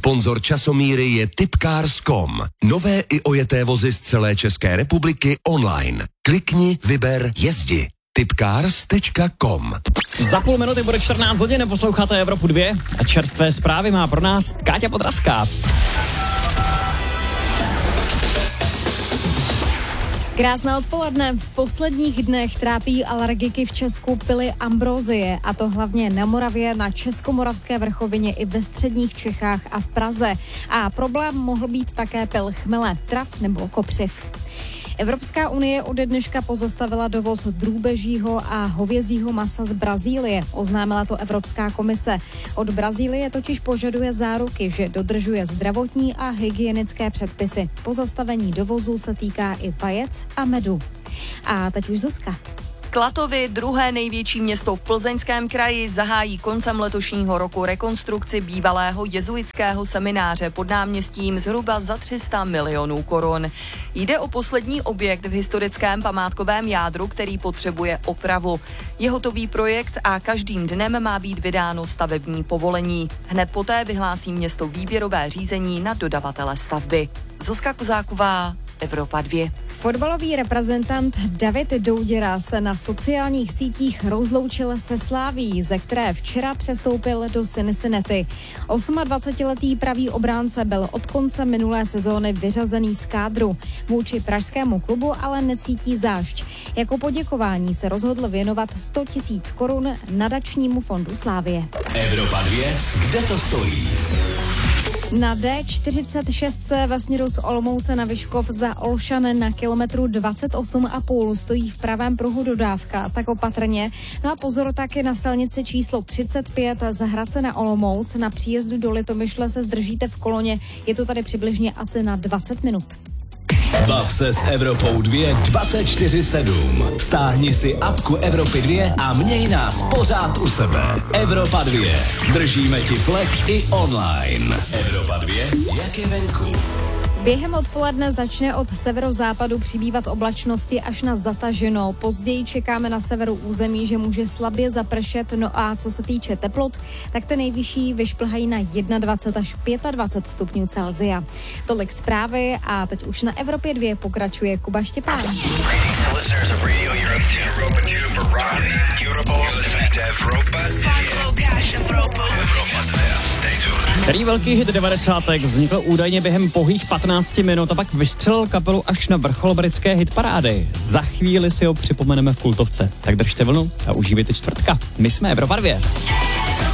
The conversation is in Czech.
Sponzor časomíry je Tipcars.com. Nové i ojeté vozy z celé České republiky online. Klikni, vyber, jezdi. Tipcars.com. Za půl minuty bude 14 hodin, posloucháte Evropu 2 a čerstvé zprávy má pro nás Káťa Podrazská. Krásné odpoledne. V posledních dnech trápí alergiky v Česku pily ambrozie, a to hlavně na Moravě, na Českomoravské vrchovině i ve středních Čechách a v Praze. A problém mohl být také pil chmele, trav nebo kopřiv. Evropská unie ode dneška pozastavila dovoz drůbežího a hovězího masa z Brazílie, oznámila to Evropská komise. Od Brazílie totiž požaduje záruky, že dodržuje zdravotní a hygienické předpisy. Pozastavení dovozu se týká i vajec a medu. A teď už Zuzka. Klatovy, druhé největší město v Plzeňském kraji, zahájí koncem letošního roku rekonstrukci bývalého jezuitského semináře pod náměstím zhruba za 300 milionů korun. Jde o poslední objekt v historickém památkovém jádru, který potřebuje opravu. Je hotový projekt a každým dnem má být vydáno stavební povolení. Hned poté vyhlásí město výběrové řízení na dodavatele stavby. Zuzka Kozáková, Evropa 2. Fotbalový reprezentant David Douděra se na sociálních sítích rozloučil se Slavií, ze které včera přestoupil do Cincinnati. 28letý pravý obránce byl od konce minulé sezóny vyřazený z kádru. Vůči pražskému klubu ale necítí zášť. Jako poděkování se rozhodl věnovat 100 000 korun nadačnímu fondu Slavie. Evropa 2, kde to stojí? Na D46 ve směru z Olomouce na Vyškov za Olšanem na kilometru 28,5 stojí v pravém pruhu dodávka, tak opatrně. No a pozor taky na silnici číslo 35 z Hradce na Olomouc. Na příjezdu do Litomyšle se zdržíte v koloně, je to tady přibližně asi na 20 minut. Bav se s Evropou 2 24/7. Stáhni si apku Evropy 2 a měj nás pořád u sebe. Evropa 2. Držíme ti flek i online. Evropa 2, jak je venku. Během odpoledne začne od severozápadu přibývat oblačnosti až na zataženo. Později čekáme na severu území, že může slabě zapršet. No a co se týče teplot, tak ty nejvyšší vyšplhají na 21 až 25 stupňů Celsia. Tolik zprávy a teď už na Evropě 2 pokračuje Kuba Štěpán. Který velký hit 90. vznikl údajně během pouhých 15 minut a pak vystřelil kapelu až na vrchol britské hitparády. Za chvíli si ho připomeneme v kultovce. Tak držte vlnu a užívejte čtvrtka. My jsme Evropa 2.